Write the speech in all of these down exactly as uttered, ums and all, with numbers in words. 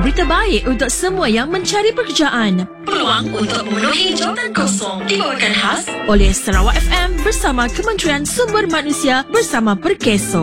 berita baik untuk semua yang mencari pekerjaan. Peluang untuk memenuhi jawatan kosong dibawakan khas oleh Sarawak F M bersama Kementerian Sumber Manusia bersama Perkeso.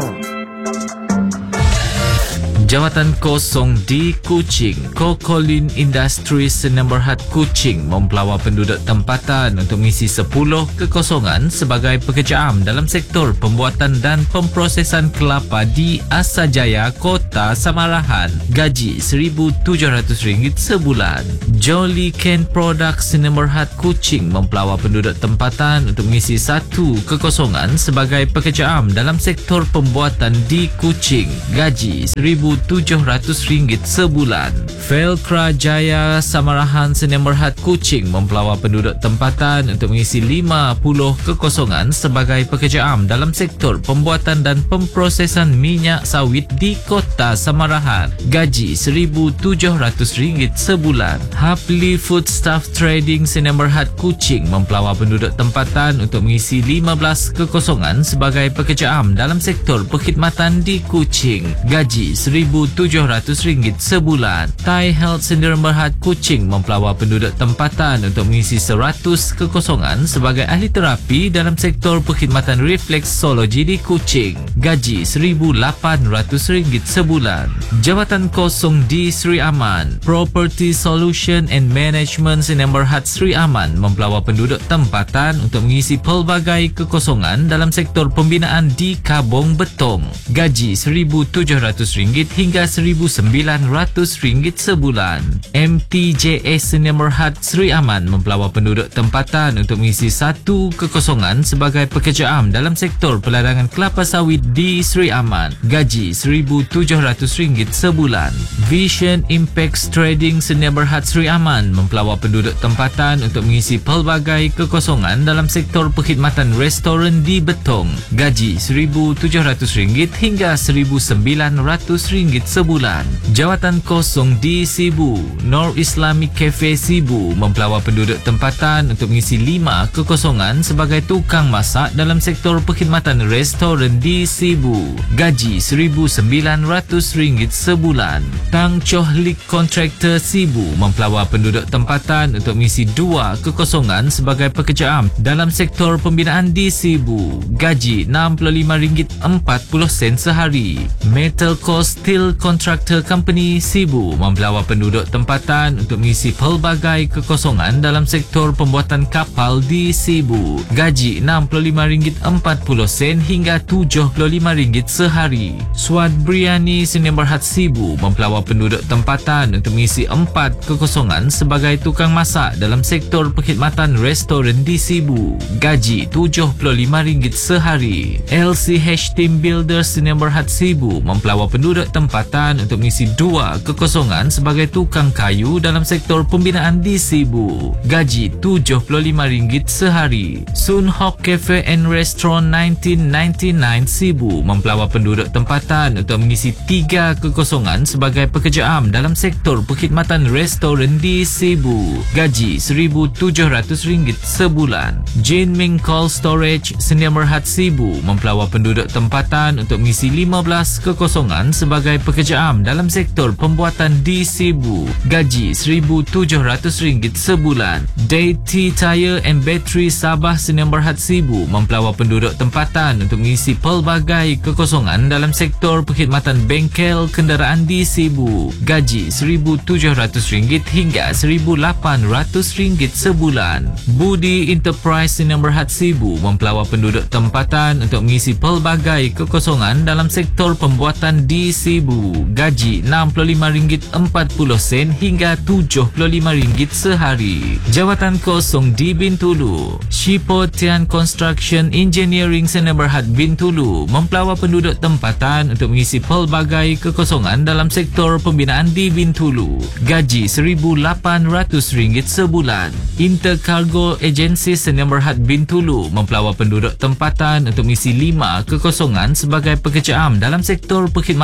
Jawatan kosong di Kuching. Kokolin Industries Number Hat Kuching mempelawar penduduk tempatan untuk mengisi sepuluh kekosongan sebagai pekerja am dalam sektor pembuatan dan pemprosesan kelapa di Asajaya, Kota Samarahan. Gaji seribu tujuh ratus ringgit sebulan. Jolly Can Products Number Hat Kuching mempelawar penduduk tempatan untuk mengisi satu kekosongan sebagai pekerja am dalam sektor pembuatan di Kuching. Gaji seribu tujuh ratus ringgit sebulan. Velcra Jaya Samarahan Senemberhat Kuching mempelawar penduduk tempatan untuk mengisi lima puluh kekosongan sebagai pekerja am dalam sektor pembuatan dan pemprosesan minyak sawit di Kota Samarahan. Gaji seribu tujuh ratus ringgit sebulan. Hapli Foodstuff Trading Senemberhat Kuching mempelawar penduduk tempatan untuk mengisi lima belas kekosongan sebagai pekerja am dalam sektor perkhidmatan di Kuching. Gaji seribu tujuh ratus ringgit sebulan. Thai Health Senemberhat Kuching mempelawar penduduk tempatan untuk mengisi seratus kekosongan sebagai ahli terapi dalam sektor perkhidmatan refleksologi di Kuching. Gaji seribu lapan ratus ringgit sebulan. Jawatan kosong di Sri Aman. Property Solution and Management Senemberhat Sri Aman mempelawar penduduk tempatan untuk mengisi pelbagai kekosongan dalam sektor pembinaan di Kabong Betong. Gaji seribu tujuh ratus ringgit hingga seribu sembilan ratus ringgit sebulan. M T J S Senemberhat Sri Aman mempelawar penduduk tempatan untuk mengisi satu kekosongan sebagai pekerja am dalam sektor peladangan kelapa sawit di Sri Aman. Gaji seribu tujuh ratus ringgit sebulan. Vision Impacts Trading Senemberhat Sri Aman mempelawar penduduk tempatan untuk mengisi pelbagai kekosongan dalam sektor perkhidmatan restoran di Betong. Gaji seribu tujuh ratus ringgit hingga seribu sembilan ratus ringgit sebulan. Jawatan kosong di Sibu. Nor Islamic Cafe Sibu mempelawar penduduk tempatan untuk mengisi lima kekosongan sebagai tukang masak dalam sektor perkhidmatan restoran di Sibu. Gaji seribu sembilan ratus ringgit sebulan. Tang Choh Lik Contractor Sibu mempelawar penduduk tempatan untuk mengisi dua kekosongan sebagai pekerja am dalam sektor pembinaan di Sibu. Gaji enam puluh lima ringgit empat puluh sen sehari. Metal Coast Steel Contractor Company Sibu mempelawar penduduk tempatan untuk mengisi pelbagai kekosongan dalam sektor pembuatan kapal di Sibu. Gaji enam puluh lima ringgit empat puluh sen hingga tujuh puluh lima ringgit sehari. Swat Briani Senemberhat Sibu mempelawar penduduk tempatan untuk mengisi empat kekosongan sebagai tukang masak dalam sektor perkhidmatan restoran di Sibu. Gaji tujuh puluh lima ringgit sehari. L C H Team Builders Senemberhat Sibu mempelawar penduduk tempatan untuk mengisi dua kekosongan sebagai tukang kayu dalam sektor pembinaan di Sibu. Gaji tujuh puluh lima ringgit sehari. Sun Hok Cafe and Restaurant nineteen ninety-nine Sibu mempelawar penduduk tempatan untuk mengisi tiga kekosongan sebagai pekerja am dalam sektor perkhidmatan restoran di Sibu. Gaji seribu tujuh ratus ringgit sebulan. Jane Ming Cold Storage Senemberhat Sibu mempelawar penduduk tempatan untuk mengisi lima belas kekosongan sebagai pekerja am dalam sektor pembuatan di Sibu. Gaji seribu tujuh ratus ringgit sebulan. Deity Tire and Battery Sabah Senemberhat Sibu mempelawar penduduk tempatan untuk mengisi pelbagai kekosongan dalam sektor perkhidmatan bengkel kenderaan di Sibu. Gaji seribu tujuh ratus ringgit hingga seribu lapan ratus ringgit sebulan. Budi Enterprise Senemberhat Sibu mempelawar penduduk tempatan untuk mengisi pelbagai kekosongan dalam sektor pembuatan di Sibu. Gaji enam puluh lima ringgit empat puluh sen hingga tujuh puluh lima ringgit sehari. Jawatan kosong di Bintulu. Shipotian Construction Engineering Senemberhat Bintulu mempelawar penduduk tempatan untuk mengisi pelbagai kekosongan dalam sektor pembinaan di Bintulu. Gaji seribu lapan ratus ringgit sebulan. Intercargo Agency Senemberhat Bintulu mempelawar penduduk tempatan untuk mengisi lima kekosongan sebagai pekerja am dalam sektor perkhidmatan di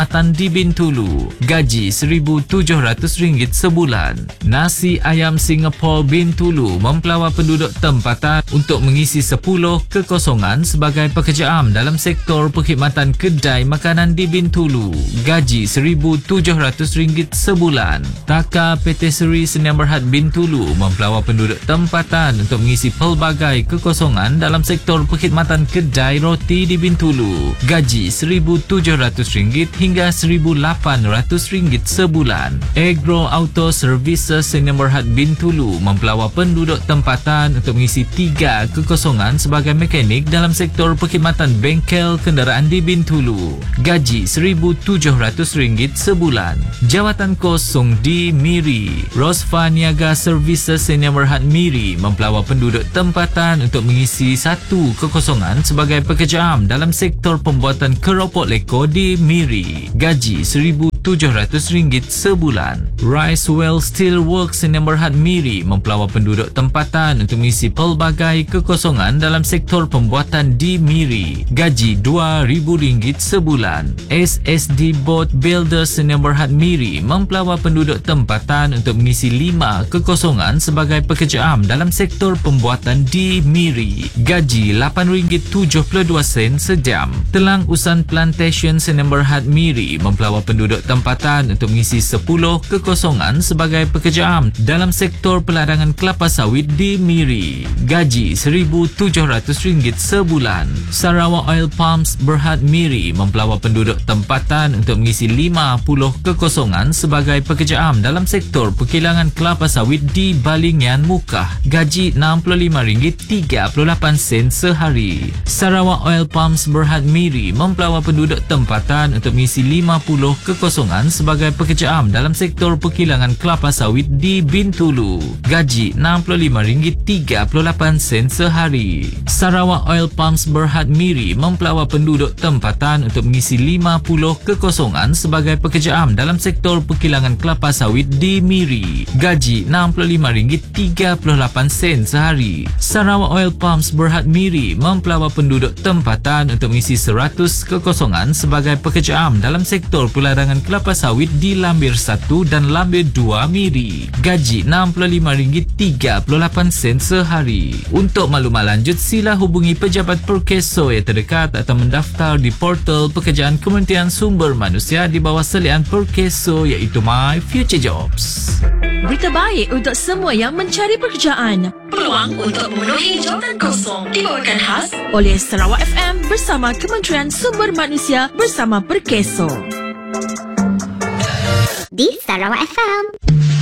Bintulu. Gaji seribu tujuh ratus ringgit sebulan. Nasi Ayam Singapore Bintulu mempelawa penduduk tempatan untuk mengisi sepuluh kekosongan sebagai pekerja am dalam sektor perkhidmatan kedai makanan di Bintulu. Gaji seribu tujuh ratus ringgit sebulan. Taka Patisserie Sdn Bhd Bintulu mempelawa penduduk tempatan untuk mengisi pelbagai kekosongan dalam sektor perkhidmatan kedai roti di Bintulu. Gaji seribu tujuh ratus ringgit hingga seribu lapan ratus ringgit sebulan. Agro Auto Services Sdn Bhd Bintulu mempelawa penduduk tempatan untuk mengisi tiga kekosongan sebagai mekanik dalam sektor perkhidmatan bengkel kenderaan di Bintulu. Gaji seribu tujuh ratus ringgit sebulan. Jawatan kosong di Miri. Rosfa Niaga Services Sdn Bhd Miri mempelawa penduduk tempatan untuk mengisi satu kekosongan sebagai pekerja am dalam sektor pembuatan keropok leko di Miri. Gaji seribu tujuh ratus ringgit sebulan. Ricewell Steelworks Sdn Bhd Miri mempelawa penduduk tempatan untuk mengisi pelbagai kekosongan dalam sektor pembuatan di Miri. Gaji dua ribu ringgit sebulan. S S D Boat Builders Sdn Bhd Miri mempelawa penduduk tempatan untuk mengisi lima kekosongan sebagai pekerja am dalam sektor pembuatan di Miri. Gaji lapan ringgit tujuh puluh dua sen sejam. Telang Usan Plantation Sdn Bhd Miri mempelawa penduduk tempatan untuk mengisi sepuluh kekosongan sebagai pekerja am dalam sektor peladangan kelapa sawit di Miri. Gaji seribu tujuh ratus ringgit sebulan. Sarawak Oil Palms Berhad Miri mempelawa penduduk tempatan untuk mengisi lima puluh kekosongan sebagai pekerja am dalam sektor perkilangan kelapa sawit di Balingian Mukah. Gaji enam puluh lima ringgit tiga puluh lapan sen sehari. Sarawak Oil Palms Berhad Miri mempelawa penduduk tempatan untuk mengisi lima puluh kekosongan sebagai pekerja am dalam sektor perkilangan kelapa sawit di Bintulu. Gaji enam puluh lima ringgit tiga puluh lapan sen sehari. Sarawak Oil Palms Berhad Miri mempelawa penduduk tempatan untuk mengisi lima puluh kekosongan sebagai pekerja am dalam sektor perkilangan kelapa sawit di Miri. Gaji enam puluh lima ringgit tiga puluh lapan sen sehari. Sarawak Oil Palms Berhad Miri mempelawa penduduk tempatan untuk mengisi seratus kekosongan sebagai pekerja am dalam sektor peladangan kelapa sawit di Lambir satu dan Lambir dua Miri. Gaji enam puluh lima ringgit tiga puluh lapan sen sehari. Untuk maklumat lanjut sila hubungi pejabat Perkeso yang terdekat atau mendaftar di portal pekerjaan Kementerian Sumber Manusia di bawah selian Perkeso iaitu My Future Jobs. Berita baik untuk semua yang mencari pekerjaan. Peluang untuk memenuhi jawatan kosong dibawakan khas Oleh Sarawak F M bersama Kementerian Sumber Manusia bersama Perkeso. Di Sarawak F M.